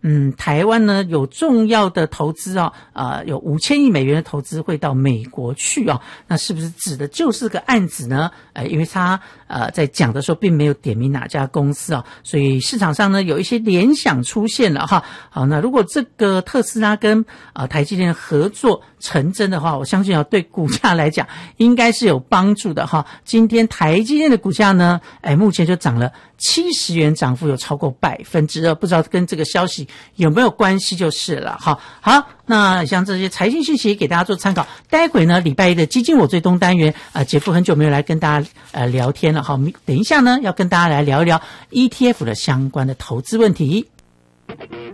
台湾呢有重要的投资有5000亿美元的投资会到美国去那是不是指的就是这个案子呢？因为他在讲的时候并没有点名哪家公司所以市场上呢有一些联想出现了哈。好，那如果这个特斯拉跟台积电合作成真的话，我相信对股价来讲应该是有帮助的哈。今天台积电的股价呢目前就涨了70元，涨幅有超过2%，不知道跟这个消息有没有关系就是了哈。好，那像这些财经信息给大家做参考。待会呢礼拜一的基金我最东单元杰夫很久没有来跟大家聊天了哈，等一下呢要跟大家来聊一聊 ETF 的相关的投资问题。